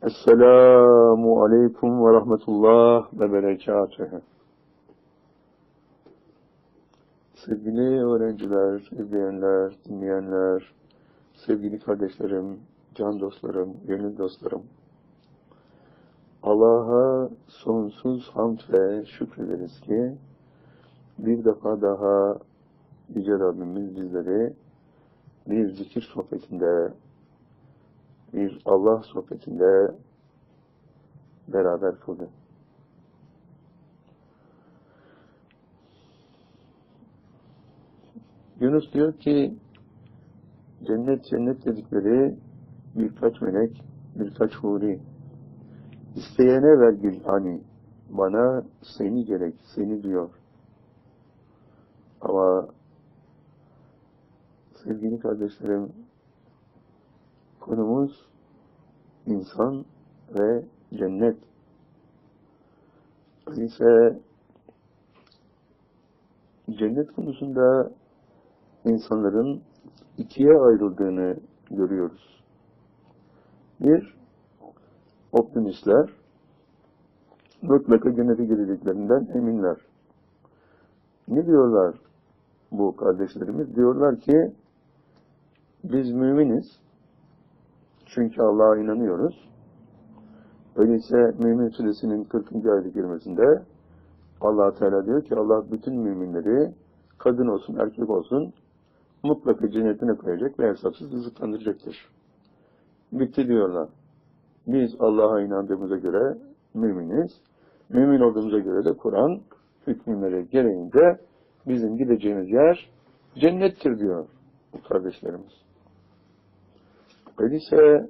Esselamu aleyküm ve rahmetullah ve berekatühü. Sevgili öğrenciler, izleyenler, dinleyenler, sevgili kardeşlerim, can dostlarım, gönül dostlarım. Allah'a sonsuz hamd ve şükrederiz ki bir defa daha Yüce Rabbimiz bizleri bir zikir sohbetinde, bir Allah sohbetinde beraber kıldı. Yunus diyor ki, cennet dedikleri birkaç melek, birkaç huri. İsteyene ver gül hani, bana seni gerek, seni diyor. Ama sevgili kardeşlerim, konumuz insan ve cennet. Öyleyse cennet konusunda insanların ikiye ayrıldığını görüyoruz. Bir, optimistler, mutlaka cennete gireceklerinden eminler. Ne diyorlar bu kardeşlerimiz? Diyorlar ki, biz müminiz, çünkü Allah'a inanıyoruz. Öyleyse Mümin Suresinin 40. ayet-i kerimesinde Allah Teala diyor ki, Allah bütün müminleri, kadın olsun, erkek olsun, mutlaka cennetine koyacak ve hesapsız rızıklandıracaktır. Bitti diyorlar. Biz Allah'a inandığımıza göre müminiz. Mümin olduğumuza göre de Kur'an hükümleri gereğince bizim gideceğimiz yer cennettir diyor bu kardeşlerimiz. Öyleyse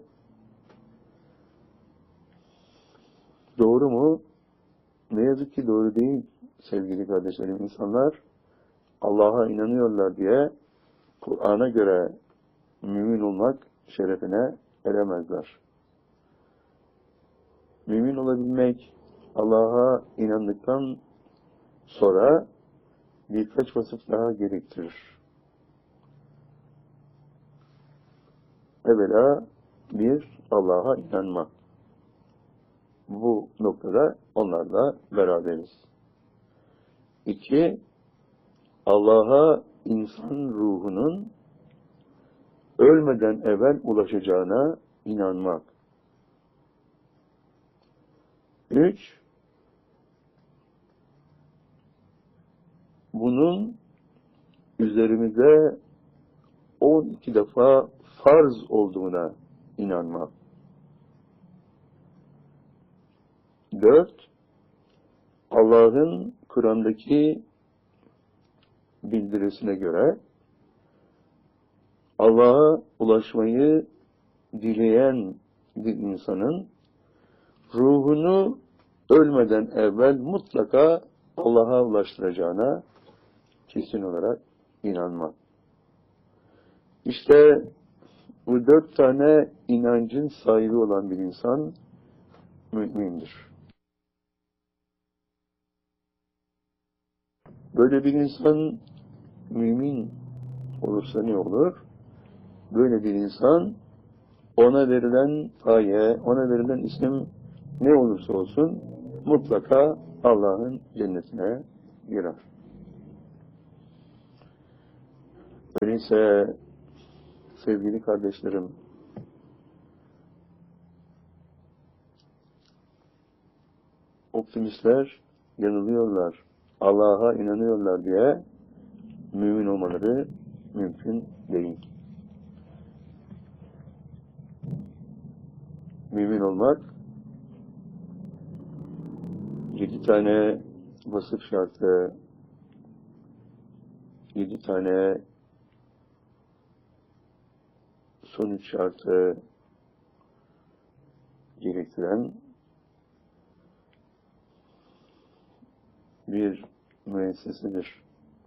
doğru mu? Ne yazık ki doğru değil sevgili kardeşlerim. İnsanlar Allah'a inanıyorlar diye Kur'an'a göre mümin olmak şerefine eremezler. Mümin olabilmek Allah'a inandıktan sonra birkaç vasıf daha gerektirir. Evvela bir, Allah'a inanmak. Bu noktada onlarla beraberiz. İki, Allah'a insan ruhunun ölmeden evvel ulaşacağına inanmak. Üç, bunun üzerimize 12 defa farz olduğuna inanmak. Dört, Allah'ın Kur'an'daki bildirisine göre Allah'a ulaşmayı dileyen bir insanın ruhunu ölmeden evvel mutlaka Allah'a ulaştıracağına kesin olarak inanmak. İşte bu 4 tane inancın sahibi olan bir insan mümindir. Böyle bir insan mümin olursa ne olur? Böyle bir insan ona verilen paye, ona verilen isim ne olursa olsun mutlaka Allah'ın cennetine girer. Öyleyse sevgili kardeşlerim, optimistler yanılıyorlar. Allah'a inanıyorlar diye mümin olmaları mümkün değil. Mümin olmak 7 tane vasıf şartı, 7 tane sonuç şartı gerektiren bir müessesedir.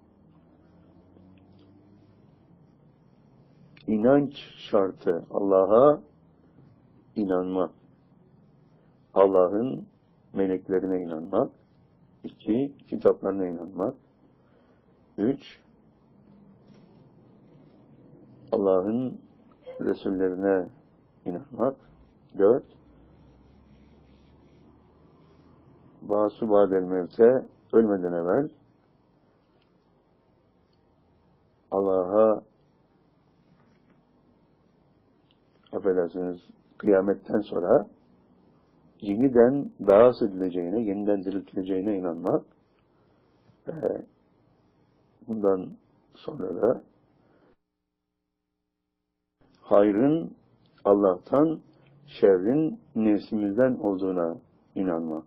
İnanç şartı, Allah'a inanmak, Allah'ın meleklerine inanmak, 2, kitaplarına inanmak, 3, Allah'ın Resullerine inanmak, 4, nefsu ba'del mevte, ölmeden evvel Allah'a, affedersiniz, kıyametten sonra yeniden ba'as edileceğine, yeniden diriltileceğine inanmak ve bundan sonra da hayrın Allah'tan, şerrin nefsimizden olduğuna inanmak.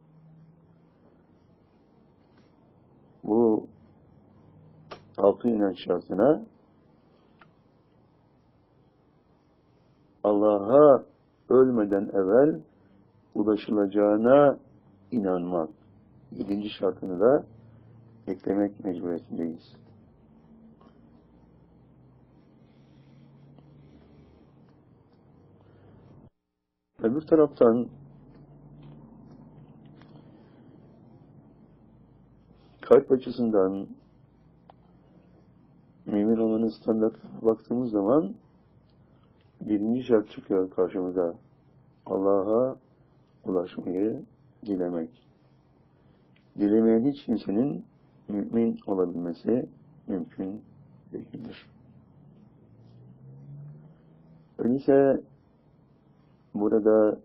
Bu 6 inanç şartına Allah'a ölmeden evvel ulaşılacağına inanmak. 7. şartını da eklemek mecburiyetindeyiz. Öbür taraftan kalp açısından mümin olanın standartlarına baktığımız zaman 1. şart çıkıyor karşımıza. Allah'a ulaşmayı dilemek. Dilemeyen hiç kimsenin mümin olabilmesi mümkün değildir. Öyleyse burada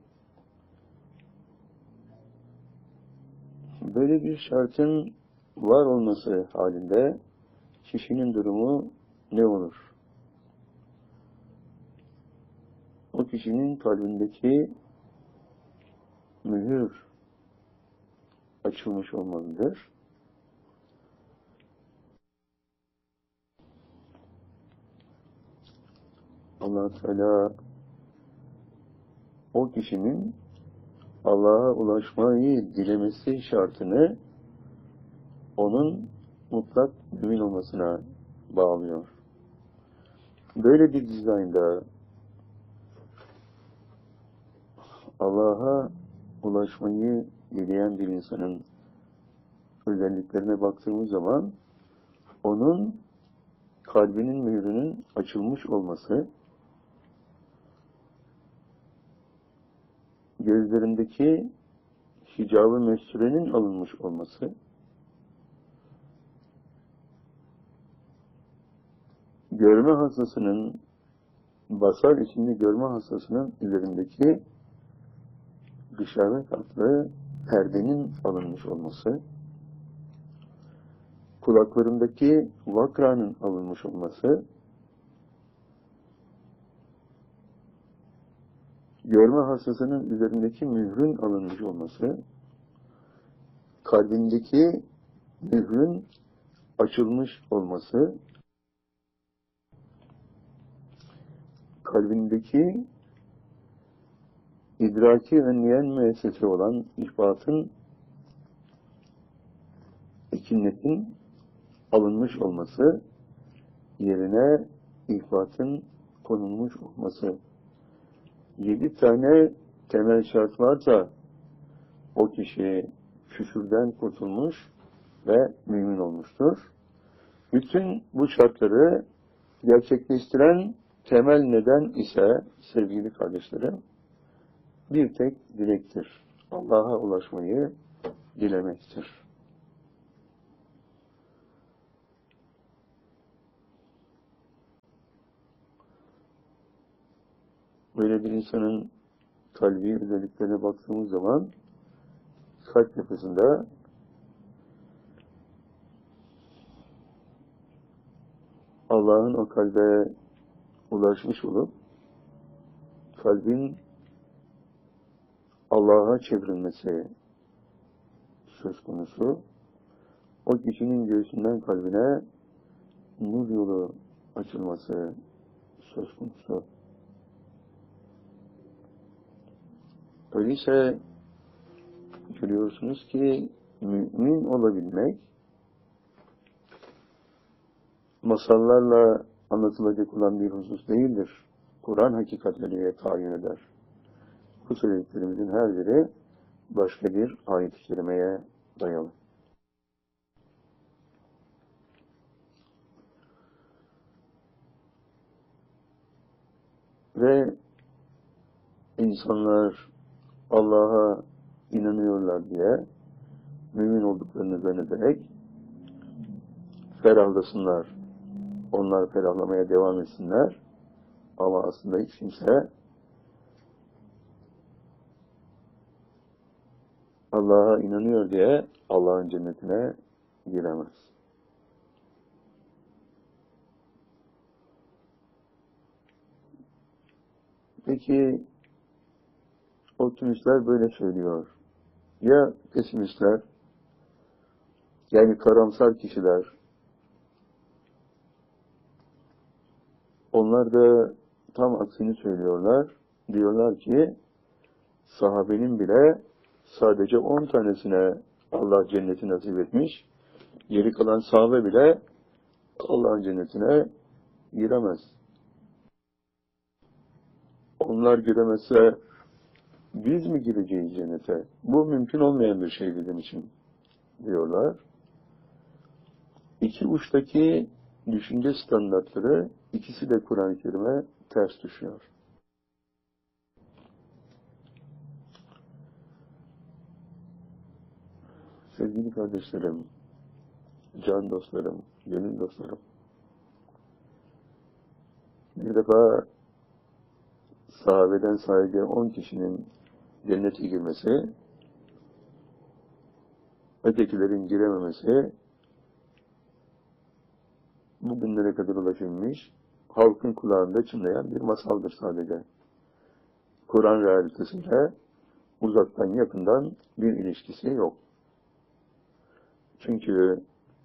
böyle bir şartın var olması halinde kişinin durumu ne olur? O kişinin kalbindeki mühür açılmış olmalıdır. Allah Teala o kişinin Allah'a ulaşmayı dilemesi şartını onun mutlak mümin olmasına bağlıyor. Böyle bir dizaynda Allah'a ulaşmayı dileyen bir insanın özelliklerine baktığımız zaman onun kalbinin mührünün açılmış olması, gözlerindeki hicab-ı mesturenin alınmış olması, görme hastasının, basar içinde görme hastasının üzerindeki gışavet adlı perdenin alınmış olması, kulaklarındaki vakranın alınmış olması, görme hastasının üzerindeki mührün alınmış olması, kalbindeki mührün açılmış olması, kalbindeki idraki önleyen müessese olan ihbatın, ekinnetin alınmış olması, yerine ihbatın konulmuş olması. 7 tane temel şart varsa o kişi küfürden kurtulmuş ve mümin olmuştur. Bütün bu şartları gerçekleştiren temel neden ise sevgili kardeşlerim bir tek dilektir. Allah'a ulaşmayı dilemektir. Böyle bir insanın kalbi özelliklerine baktığımız zaman kalp yapısında Allah'ın o kalbe ulaşmış olup kalbin Allah'a çevrilmesi söz konusu. O kişinin göğsünden kalbine nur yolu açılması söz konusu. Öyleyse görüyorsunuz ki mümin olabilmek masallarla anlatılacak olan bir husus değildir. Kur'an hakikatleriyle tayin eder. Bu söylediklerimizin her biri başka bir ayet-i kerimeye dayalı. Ve insanlar Allah'a inanıyorlar diye mümin olduklarını zannederek ferahlasınlar. Onlar ferahlamaya devam etsinler. Ama aslında hiç kimse Allah'a inanıyor diye Allah'ın cennetine giremez. Peki optimistler böyle söylüyor. Ya pesimistler, yani karamsar kişiler, onlar da tam aksini söylüyorlar. Diyorlar ki sahabenin bile sadece 10 tanesine Allah cenneti nasip etmiş. Geri kalan sahabe bile Allah'ın cennetine giremez. Onlar giremezse biz mi gireceğiz cennete? Bu mümkün olmayan bir şey bizim için diyorlar. İki uçtaki düşünce standartları ikisi de Kur'an-ı Kerim'e ters düşüyor. Sevgili kardeşlerim, can dostlarım, gönül dostlarım, bir defa sahabeden sadece 10 kişinin cennete girmesi, ötekilerin girememesi, bugünlere kadar ulaşılmış, halkın kulağında çınlayan bir masaldır sadece. Kur'an realitesiyle uzaktan yakından bir ilişkisi yok. Çünkü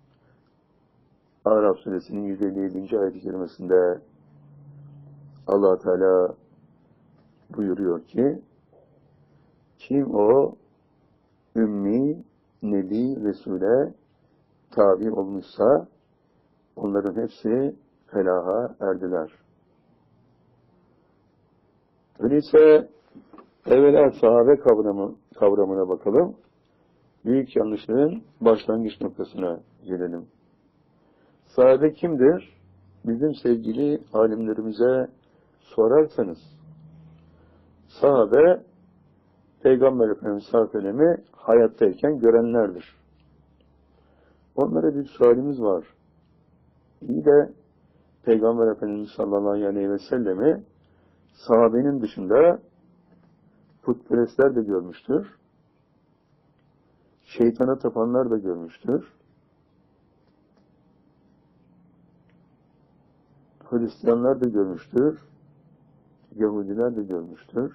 Araf suresinin 157. ayet-i kerimesinde Allah Teala buyuruyor ki, kim o ümmi, nebi, Resul'e tabi olmuşsa onların hepsi felaha erdiler. Öyleyse evvela sahabe kavramına bakalım. Büyük yanlışlığın başlangıç noktasına gelelim. Sahabe kimdir? Bizim sevgili alimlerimize sorarsanız, sahabe, Peygamber Efendimiz sallallahu aleyhi ve sellem'i hayattayken görenlerdir. Onlara bir sualimiz var. İyi de Peygamber Efendimiz sallallahu aleyhi ve sellem'i sahabenin dışında putperestler de görmüştür. Şeytana tapanlar da görmüştür. Hristiyanlar da görmüştür. Yahudiler de görmüştür.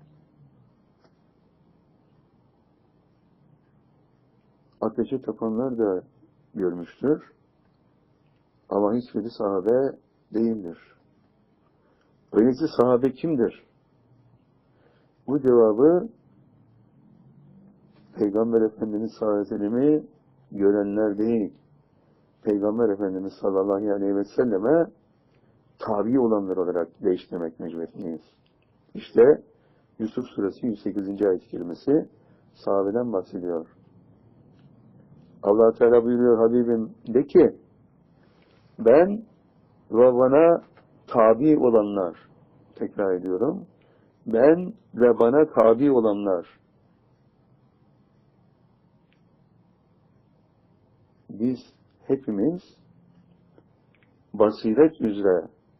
Ateşe tapanlar da görmüştür. Ama hiçbiri sahabe değildir. Öyleyse sahabe kimdir? Bu cevabı Peygamber Efendimiz sallallahu aleyhi ve sellem'i görenler değil, Peygamber Efendimiz sallallahu aleyhi ve selleme tabi olanlar olarak değiştirmek mecburiyetindeyiz. İşte Yusuf suresi 108. ayet-i kerimesi sahabeden bahsediyor. Allah Teala buyuruyor, Habibim de ki, ben ve bana tabi olanlar, tekrar ediyorum, ben ve bana tabi olanlar, biz hepimiz basiret üzere